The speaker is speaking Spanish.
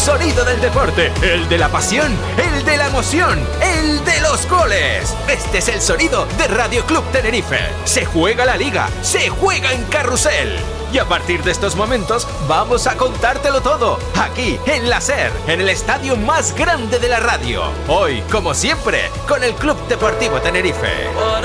sonido del deporte, el de la pasión, el de la emoción, el de los goles. Este es el sonido de Radio Club Tenerife. Se juega la liga, se juega en Carrusel. Y a partir de estos momentos vamos a contártelo todo, aquí en la SER, en el estadio más grande de la radio. Hoy, como siempre, con el Club Deportivo Tenerife.